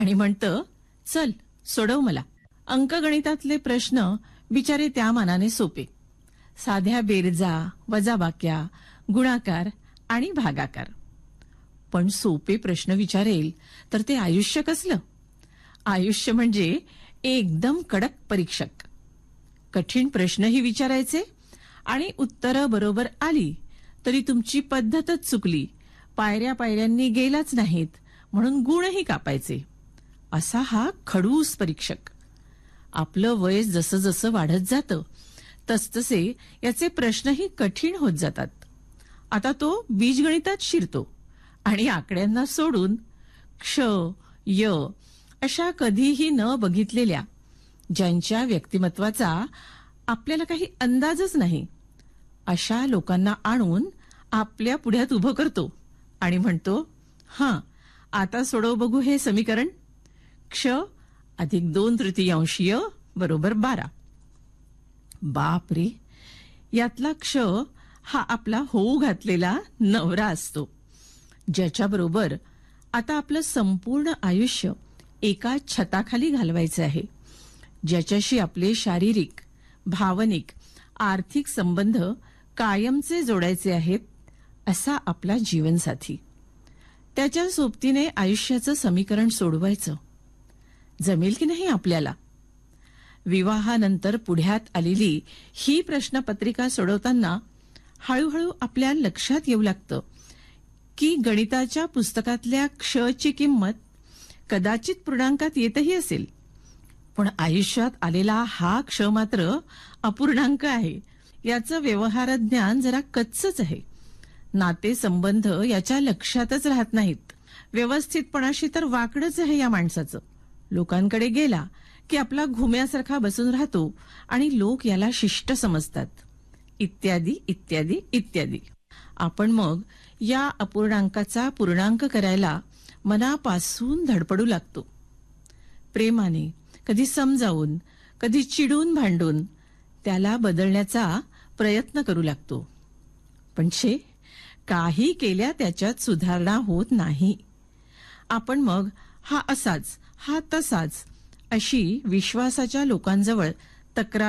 आणि म्हणतं, चल सोडव मला. अंकगणितातले प्रश्न बिचारे त्या मानाने सोपे. साध्या बेरजा, वजाबाक्या, गुणाकार आणि भागाकार. पण सोपे प्रश्न विचारेल तर ते आयुष्य कसलं? आयुष्य म्हणजे एकदम कडक परीक्षक. कठीण प्रश्नही विचारायचे आणि उत्तरं बरोबर आली तरी तुमची पद्धतच चुकली, पायऱ्या पायऱ्यांनी गेलाच नाहीत म्हणून गुणही कापायचे. असा हा खडूस परीक्षक. आपलं वय जसं जसं वाढत जातं तसतसे याचे प्रश्नही कठीण होत जातात. आता तो बीजगणितात शिरतो आणि आकड्यांना सोडून क्ष, य अशा कधीही न बघितलेल्या, ज्यांच्या व्यक्तिमत्वाचा आपल्याला काही अंदाजच नाही, अशा लोकांना आणून आपल्या पुढ्यात उभं करतो आणि म्हणतो, हां, आता सोडव बघू हे समीकरण. क्ष अधिक 2/3 बरोबर 12. बाप रे, यातला क्ष हा आपला होऊ घातलेला नवरा असतो, ज्याच्याबरोबर आता आपलं संपूर्ण आयुष्य एका छताखाली घालवायचं आहे, ज्याच्याशी आपले शारीरिक, भावनिक, आर्थिक संबंध कायमचे जोडायचे आहेत, असा आपला जीवनसाथी. त्याच्या सोबतीने आयुष्याचं समीकरण सोडवायचं जमेल की नाही आपल्याला? विवाहानंतर पुढ्यात आलेली ही प्रश्नपत्रिका सोडवताना हळूहळू आपल्या लक्षात येऊ लागतं की गणिताच्या पुस्तकातल्या क्षची किंमत कदाचित पूर्णांकात येतही असेल, पण आयुष्यात आलेला हा क्ष मात्र अपूर्णांक आहे. याचं व्यवहार ज्ञान जरा कच्चच आहे. नातेसंबंध याच्या लक्षातच राहत नाहीत. व्यवस्थितपणाशी तर वाकडच आहे या माणसाचं. लोकांकडे गेला की आपला घुम्यासारखा बसून राहतो आणि लोक याला शिष्ट समजतात, इत्यादी इत्यादी इत्यादी. आपण मग या अपूर्णांकाचा पूर्णांक करायला मनापासून धडपडू लागतो. प्रेमाने, कधी समजावून, कधी चिडून भांडून त्याला बदलण्याचा प्रयत्न करू लागतो. पण छे, काही केल्या त्याच्यात सुधारणा होत नाही. आपण मग हा असाच, हा तसाच अशी विश्वासाच्या लोकांजवळ तक्रार